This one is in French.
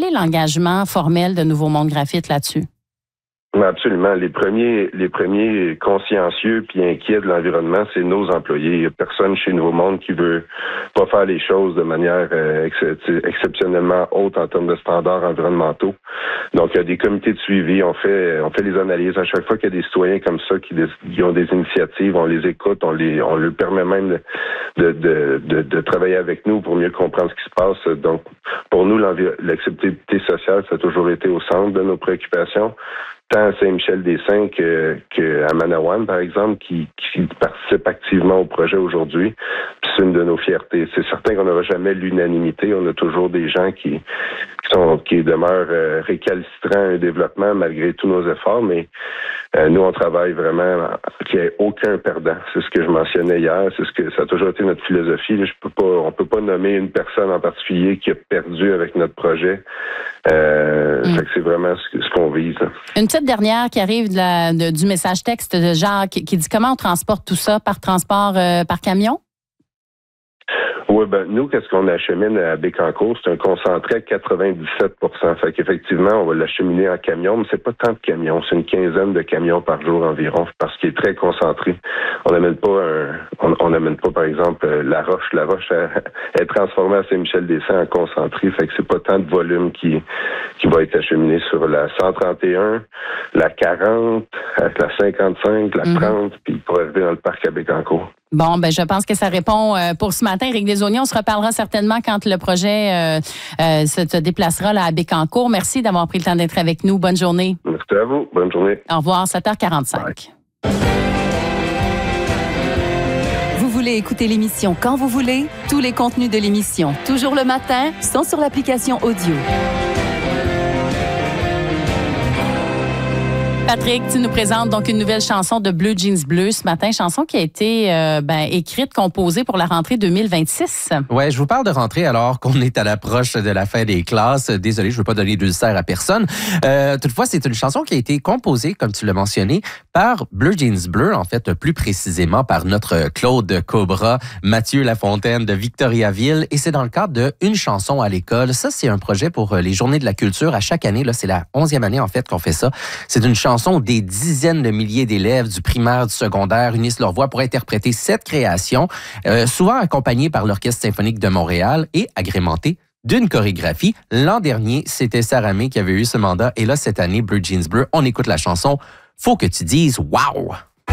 est l'engagement formel de Nouveau Monde Graphite là-dessus? Absolument. Les premiers consciencieux puis inquiets de l'environnement, c'est nos employés. Il n'y a personne chez Nouveau Monde qui veut pas faire les choses de manière exceptionnellement haute en termes de standards environnementaux. Donc, il y a des comités de suivi. On fait les analyses. À chaque fois qu'il y a des citoyens comme ça qui ont des initiatives, on les écoute, on leur permet même de travailler avec nous pour mieux comprendre ce qui se passe. Donc, pour nous, l'acceptabilité sociale, ça a toujours été au centre de nos préoccupations. Tant à Saint-Michel-des-Saints qu'à Manawan, par exemple, qui participent activement au projet aujourd'hui. Puis c'est une de nos fiertés. C'est certain qu'on n'aura jamais l'unanimité. On a toujours des gens qui demeurent récalcitrants à un développement malgré tous nos efforts, mais nous, on travaille vraiment qu'il n'y ait aucun perdant. C'est ce que je mentionnais hier. Ça a toujours été notre philosophie. On peut pas nommer une personne en particulier qui a perdu avec notre projet. Fait que c'est vraiment ce qu'on vise. Une petite dernière qui arrive du message texte de Jacques qui dit comment on transporte tout ça par transport par camion? Oui, nous, qu'est-ce qu'on achemine à Bécancour? C'est un concentré à 97%. Fait qu'effectivement, on va l'acheminer en camion, mais c'est pas tant de camions. C'est une quinzaine de camions par jour environ, parce qu'il est très concentré. On n'amène pas, par exemple, la roche. La roche est transformée à Saint-Michel-des-Saints en concentré. Fait que c'est pas tant de volume qui va être acheminé sur la 131, la 40, la 55, la 30, puis pour arriver dans le parc à Bécancour. Bon, je pense que ça répond pour ce matin. Éric Desaulniers, on se reparlera certainement quand le projet se déplacera là, à Bécancour. Merci d'avoir pris le temps d'être avec nous. Bonne journée. Merci à vous. Bonne journée. Au revoir, 7h45. Bye. Vous voulez écouter l'émission quand vous voulez? Tous les contenus de l'émission, toujours le matin, sont sur l'application audio. Patrick, tu nous présentes donc une nouvelle chanson de Bleu Jeans Bleu ce matin, chanson qui a été écrite, composée pour la rentrée 2026. Ouais, je vous parle de rentrée alors qu'on est à l'approche de la fin des classes. Désolé, je veux pas donner d'ulcère à personne. Toutefois, c'est une chanson qui a été composée, comme tu l'as mentionné, par Bleu Jeans Bleu, en fait, plus précisément par notre Claude Cobra, Mathieu Lafontaine de Victoriaville, et c'est dans le cadre de Une chanson à l'école. Ça, c'est un projet pour les Journées de la culture. À chaque année, là, c'est la 11e année, en fait, qu'on fait ça. C'est une chanson où des dizaines de milliers d'élèves du primaire, du secondaire unissent leur voix pour interpréter cette création, souvent accompagnée par l'Orchestre symphonique de Montréal et agrémentée d'une chorégraphie. L'an dernier, c'était Sarah May qui avait eu ce mandat. Et là, cette année, Bleu Jeans Bleu, on écoute la chanson « Faut que tu dises wow ».